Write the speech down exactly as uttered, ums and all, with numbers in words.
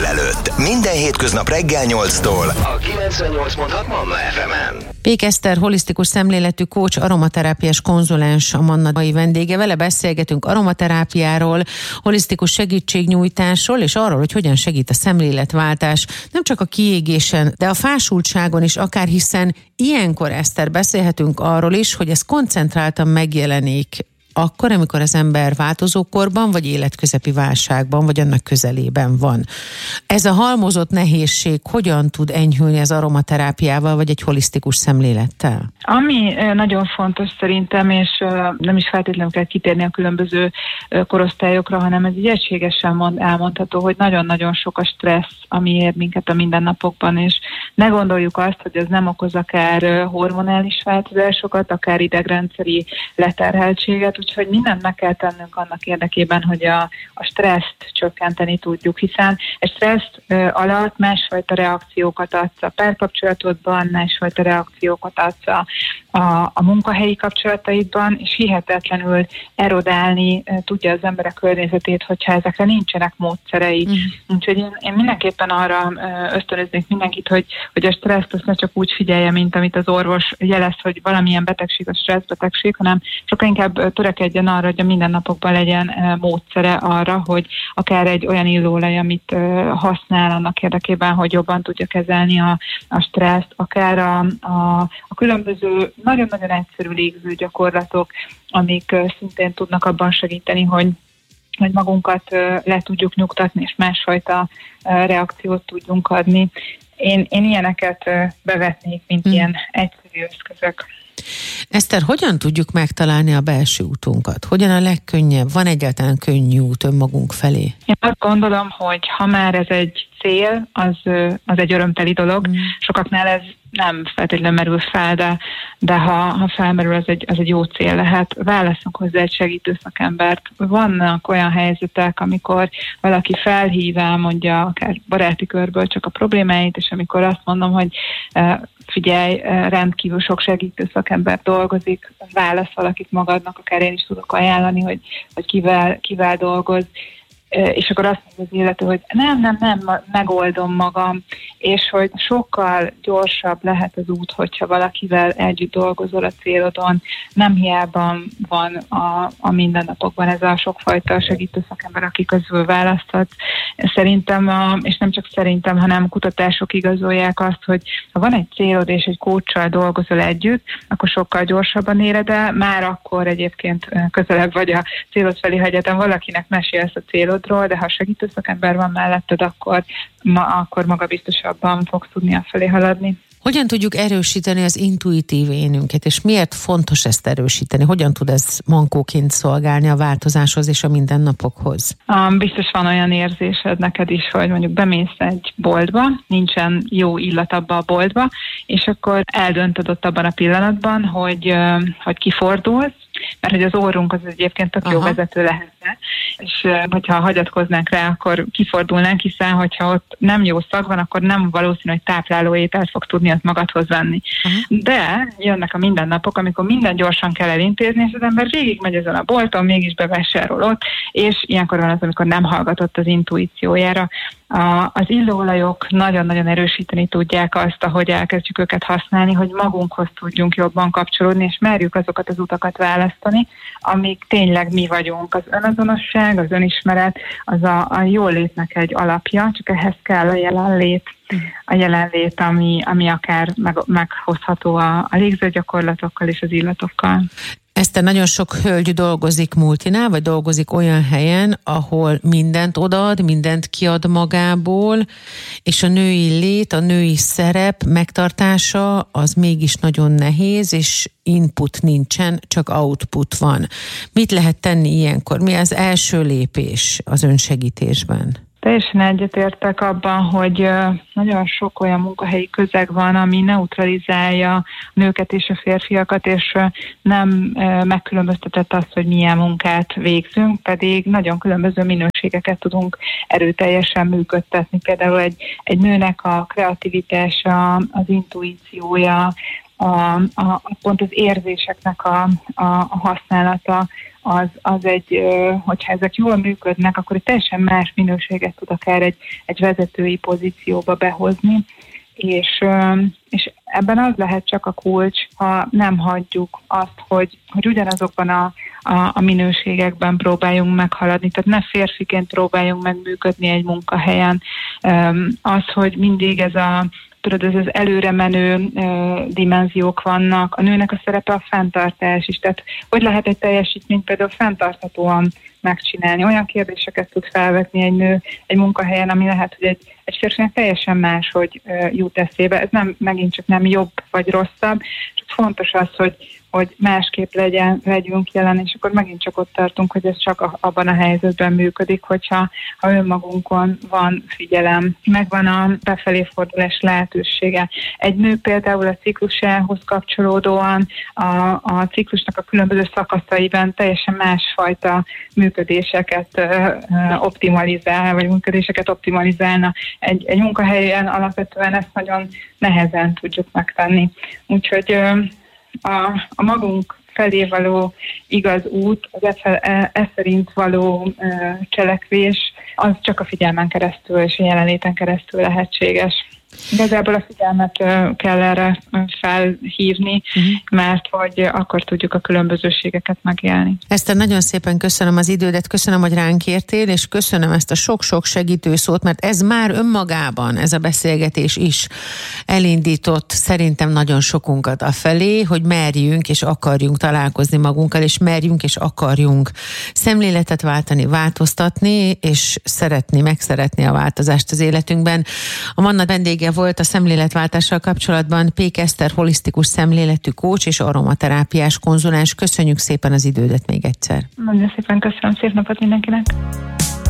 délelőtt. Minden hétköznap reggel nyolctól a kilencvennyolc pont hat Manna ef emen. Pék Eszter, holisztikus szemléletű kócs, aromaterápiás konzulens a Manna mai vendége. Vele beszélgetünk aromaterápiáról, holisztikus segítségnyújtásról, és arról, hogy hogyan segít a szemléletváltás nem csak a kiégésen, de a fásultságon is akár, hiszen ilyenkor, Eszter, beszélhetünk arról is, hogy ez koncentráltan megjelenik akkor, amikor az ember változókorban, vagy életközepi válságban, vagy annak közelében van. Ez a halmozott nehézség hogyan tud enyhülni az aromaterápiával, vagy egy holisztikus szemlélettel? Ami nagyon fontos szerintem, és nem is feltétlenül kell kitérni a különböző korosztályokra, hanem ez így egységesen mond, elmondható, hogy nagyon-nagyon sok a stressz, ami ér minket a mindennapokban, és ne gondoljuk azt, hogy ez nem okoz akár hormonális változásokat, akár idegrendszeri leterheltséget, úgyhogy mindent meg kell tennünk annak érdekében, hogy a, a stresszt csökkenteni tudjuk, hiszen egy stressz ö, alatt másfajta reakciókat adsz a párkapcsolatodban, másfajta reakciókat adsz a, a, a munkahelyi kapcsolataidban, és hihetetlenül erodálni ö, tudja az emberek környezetét, hogyha ezekre nincsenek módszerei. Mm. Úgyhogy én, én mindenképpen arra ö, ösztönöznék mindenkit, hogy, hogy a stresszt azt ne csak úgy figyelje, mint amit az orvos jelez, hogy valamilyen betegség a stresszbetegség, hanem sokkal inkább törekedjen arra, hogy a mindennapokban legyen uh, módszere arra, hogy akár egy olyan illóolaj, amit uh, használ annak érdekében, hogy jobban tudja kezelni a, a stresszt, akár a, a, a különböző nagyon-nagyon egyszerű légző gyakorlatok, amik uh, szintén tudnak abban segíteni, hogy hogy magunkat uh, le tudjuk nyugtatni, és másfajta uh, reakciót tudjunk adni. Én, én ilyeneket uh, bevetnék, mint hmm. ilyen egyszerű eszközök. Eszter, hogyan tudjuk megtalálni a belső útunkat? Hogyan a legkönnyebb? Van egyáltalán könnyű út önmagunk felé? Én azt gondolom, hogy ha már ez egy cél, az, az egy örömteli dolog. Mm. Sokaknál ez nem feltétlenül merül fel, de, de ha, ha felmerül, az egy, az egy jó cél lehet. Válasszunk hozzá egy segítő szakembert. Vannak olyan helyzetek, amikor valaki felhív, elmondja akár baráti körből csak a problémáit, és amikor azt mondom, hogy figyelj, rendkívül sok segítő szakember dolgozik, válasz valakit magadnak, akár én is tudok ajánlani, hogy, hogy kivel, kivel dolgoz, és akkor azt mondja az illető, hogy nem, nem, nem, megoldom magam, és hogy sokkal gyorsabb lehet az út, hogyha valakivel együtt dolgozol a célodon. Nem hiába van a, a mindennapokban ez a sokfajta segítő szakember, aki közül választhatsz. Szerintem, és nem csak szerintem, hanem kutatások igazolják azt, hogy ha van egy célod és egy coachsal dolgozol együtt, akkor sokkal gyorsabban éred el, már akkor egyébként közelebb vagy a célod felé, ha egyetem valakinek mesélsz a célodról, de ha segítő szakember van melletted, akkor, ma, akkor magabiztosabban fogsz tudni a felé haladni. Hogyan tudjuk erősíteni az intuitív énünket, és miért fontos ezt erősíteni? Hogyan tud ez mankóként szolgálni a változáshoz és a mindennapokhoz? Um, biztos van olyan érzésed neked is, hogy mondjuk bemész egy boltba, nincsen jó illat abba a boltba, és akkor eldöntöd ott abban a pillanatban, hogy, uh, hogy kifordulsz, mert hogy az orrunk az egyébként tök jó vezető lehetne, és hogyha hagyatkoznánk rá, akkor kifordulnánk, hiszen hogyha ott nem jó szag van, akkor nem valószínű, hogy tápláló ételt fog tudni ott magadhoz venni. Aha. De jönnek a mindennapok, amikor minden gyorsan kell elintézni, és az ember végigmegy ezen a bolton, mégis bevásárol ott, és ilyenkor van az, amikor nem hallgatott az intuíciójára. A, az illóolajok nagyon-nagyon erősíteni tudják azt, ahogy elkezdjük őket használni, hogy magunkhoz tudjunk jobban kapcsolódni, és merjük azokat az utakat választani, amik tényleg mi vagyunk. Az önazonosság, az önismeret, az a, a jólétnek egy alapja, csak ehhez kell a jelenlét. A jelenlét, ami, ami akár meg, meghozható a, a légzőgyakorlatokkal és az illatokkal. Eszter, nagyon sok hölgy dolgozik multinál, vagy dolgozik olyan helyen, ahol mindent odaad, mindent kiad magából, és a női lét, a női szerep megtartása az mégis nagyon nehéz, és input nincsen, csak output van. Mit lehet tenni ilyenkor? Mi az első lépés az önsegítésben? Teljesen egyetértek abban, hogy nagyon sok olyan munkahelyi közeg van, ami neutralizálja a nőket és a férfiakat, és nem megkülönböztetett azt, hogy milyen munkát végzünk, pedig nagyon különböző minőségeket tudunk erőteljesen működtetni. Például egy, egy nőnek a kreativitása, az intuíciója, a, a, pont az érzéseknek a, a, a használata, az, az egy, hogyha ezek jól működnek, akkor egy teljesen más minőséget tud akár egy, egy vezetői pozícióba behozni, és, és ebben az lehet csak a kulcs, ha nem hagyjuk azt, hogy, hogy ugyanazokban a, a, a minőségekben próbáljunk meghaladni, tehát ne férfiként próbáljunk megműködni egy munkahelyen. Az, hogy mindig ez a tudod, ez az előre menő ö, dimenziók vannak. A nőnek a szerepe a fenntartás is. Tehát hogy lehet egy teljesítményt például fenntarthatóan megcsinálni? Olyan kérdéseket tud felvetni egy nő egy munkahelyen, ami lehet, hogy egy, egy férfinek teljesen más, hogy ö, jut eszébe. Ez nem, megint csak nem jobb vagy rosszabb, csak fontos az, hogy hogy másképp legyen, legyünk jelen, és akkor megint csak ott tartunk, hogy ez csak a, abban a helyzetben működik, hogyha ha önmagunkon van figyelem, megvan a befelé fordulás lehetősége. Egy nő például a ciklusához kapcsolódóan a, a ciklusnak a különböző szakaszaiban teljesen másfajta működéseket ö, ö, optimalizál, vagy működéseket optimalizálna. Egy, egy munkahelyen alapvetően ezt nagyon nehezen tudjuk megtenni. Úgyhogy ö, A, a magunk felé való igaz út, az e, e, e szerint való e, cselekvés, az csak a figyelmen keresztül és a jelenléten keresztül lehetséges. Igazából a figyelmet uh, kell erre felhívni, uh-huh. mert hogy akkor tudjuk a különbözőségeket megélni. Eszter, nagyon szépen köszönöm az idődet, köszönöm, hogy ránk értél, és köszönöm ezt a sok-sok segítő szót, mert ez már önmagában, ez a beszélgetés is elindított szerintem nagyon sokunkat afelé, hogy merjünk és akarjunk találkozni magunkkal, és merjünk és akarjunk szemléletet váltani, változtatni, és szeretni, megszeretni a változást az életünkben. A Manna vendége volt a szemléletváltással kapcsolatban Pék Eszter, holisztikus szemléletű kócs és aromaterápiás konzulens. Köszönjük szépen az idődet még egyszer. Nagyon szépen köszönöm, szép napot mindenkinek!